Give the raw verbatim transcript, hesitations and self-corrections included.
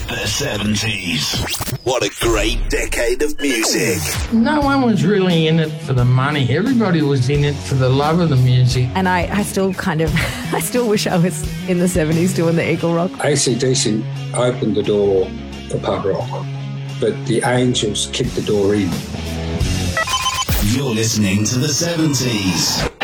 The seventies. What a great decade of music. No one was really in it for the money. Everybody was in it for the love of the music. And I, I still kind of, I still wish I was in the seventies doing the Eagle Rock. A C D C opened the door for pub rock, but the Angels kicked the door in. You're listening to the seventies.